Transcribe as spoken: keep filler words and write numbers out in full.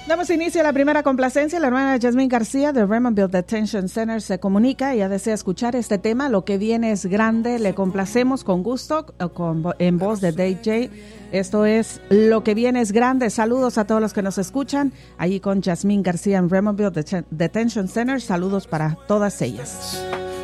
Damos inicio a la primera complacencia. La hermana Yasmín García de Raymondville Detention Center se comunica. Ella desea escuchar este tema. Lo que viene es grande. Le complacemos con gusto con, en voz de D J. Esto es Lo que viene es grande. Saludos a todos los que nos escuchan. Allí con Yasmín García en Raymondville Deten- Detention Center. Saludos para todas ellas.